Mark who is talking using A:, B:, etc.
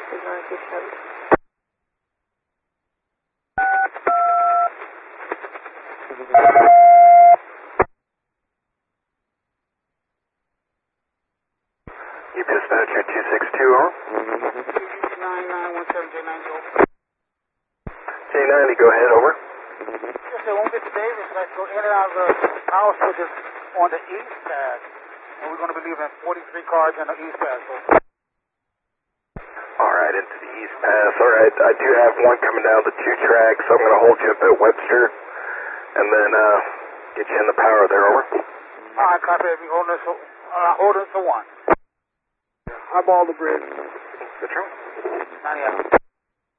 A: You dispatcher 262 on?
B: 9917J90.
A: J90, go ahead, over.
B: Yes, sir, when we get to Davis, let's go in and out of the power switches on the east pass. And we're going to be leaving 43 cars in the east pass. So.
A: Alright, into the east pass. Alright, I do have one coming down the 2 track, so I'm going to hold you up at Webster. And then, get you in the power there, over.
B: Alright, copy. Holding us to 1.
C: Eyeball the bridge.
A: Good job.
B: 90.